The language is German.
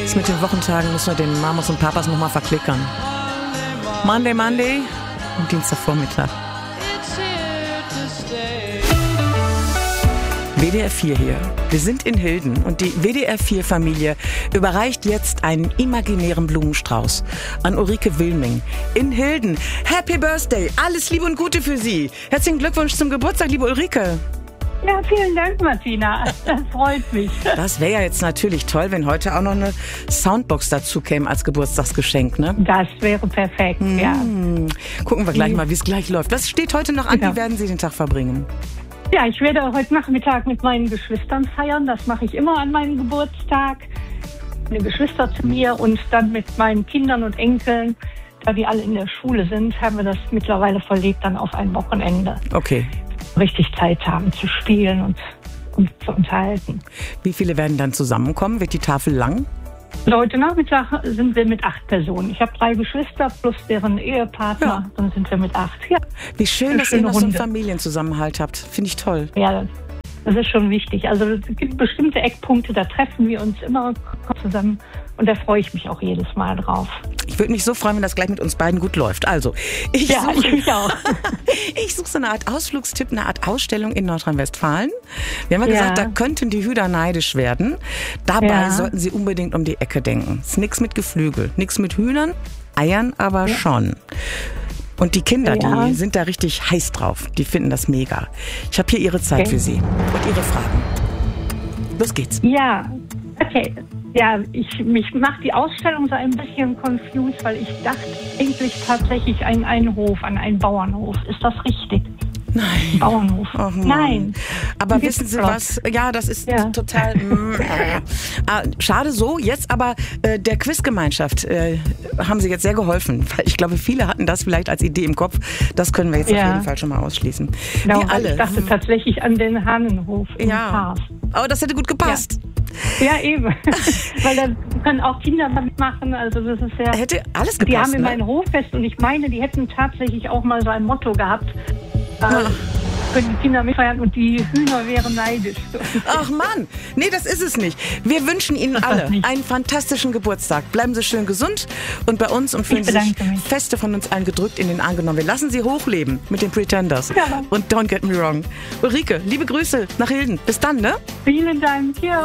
Das mit den Wochentagen müssen wir den Mamas und Papas nochmal verklickern. Monday und Dienstagvormittag. WDR 4 hier. Wir sind in Hilden und die WDR 4 Familie überreicht jetzt einen imaginären Blumenstrauß an Ulrike Wilming in Hilden. Happy Birthday! Alles Liebe und Gute für Sie. Herzlichen Glückwunsch zum Geburtstag, liebe Ulrike. Ja, vielen Dank, Martina. Das freut mich. Das wäre ja jetzt natürlich toll, wenn heute auch noch eine Soundbox dazu käme als Geburtstagsgeschenk, ne? Das wäre perfekt, ja. Gucken wir gleich mal, wie es gleich läuft. Was steht heute noch an? Wie werden Sie den Tag verbringen? Ja, ich werde heute Nachmittag mit meinen Geschwistern feiern. Das mache ich immer an meinem Geburtstag. Meine Geschwister zu mir und dann mit meinen Kindern und Enkeln, da die alle in der Schule sind, haben wir das mittlerweile verlegt dann auf ein Wochenende. Okay. Richtig Zeit haben zu spielen und zu unterhalten. Wie viele werden dann zusammenkommen? Wird die Tafel lang? Heute Nachmittag sind wir mit 8 Personen. Ich habe 3 Geschwister plus deren Ehepartner. Ja. Dann sind wir mit 8. Ja. Wie schön, dass ihr noch so einen Familienzusammenhalt habt. Finde ich toll. Ja, das ist schon wichtig. Also es gibt bestimmte Eckpunkte, da treffen wir uns immer zusammen. Und da freue ich mich auch jedes Mal drauf. Ich würde mich so freuen, wenn das gleich mit uns beiden gut läuft. Also, ich mich auch. Ich suche so eine Art Ausflugstipp, eine Art Ausstellung in Nordrhein-Westfalen. Wir haben ja gesagt, da könnten die Hüder neidisch werden. Dabei sollten sie unbedingt um die Ecke denken. Es ist nichts mit Geflügel, nichts mit Hühnern, Eiern aber schon. Und die Kinder, die sind da richtig heiß drauf. Die finden das mega. Ich habe hier ihre Zeit für Sie und ihre Fragen. Los geht's. Ja, okay. Ja, mich macht die Ausstellung so ein bisschen confused, weil ich dachte eigentlich tatsächlich an einen Hof, an einen Bauernhof. Ist das richtig? Nein. Bauernhof. Oh nein. Aber wissen Sie was? Ja, das ist total schade so. Jetzt aber der Quizgemeinschaft haben Sie jetzt sehr geholfen. Weil ich glaube, viele hatten das vielleicht als Idee im Kopf. Das können wir jetzt auf jeden Fall schon mal ausschließen. Genau, wir alle. Ich dachte tatsächlich an den Hahnenhof im Pass. Aber das hätte gut gepasst. Ja, eben. Weil da können auch Kinder damit machen. Also das ist ja. Hätte alles gepasst. Die haben immer ein Hoffest und ich meine, die hätten tatsächlich auch mal so ein Motto gehabt. Können die Kinder mitfeiern und die Hühner wären neidisch. Ach Mann, nee, das ist es nicht. Wir wünschen Ihnen alle einen fantastischen Geburtstag. Bleiben Sie schön gesund und bei uns und fühlen Sie sich feste von uns allen gedrückt in den Arm genommen. Wir lassen Sie hochleben mit den Pretenders. Ja. Und don't get me wrong. Ulrike, liebe Grüße nach Hilden. Bis dann, ne? Vielen Dank. Ja.